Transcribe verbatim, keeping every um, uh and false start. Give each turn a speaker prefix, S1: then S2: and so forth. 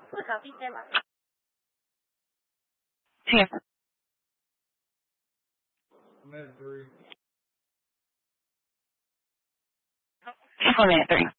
S1: copy, stand by.
S2: Here.
S3: I'm at three.
S2: Keep on at three.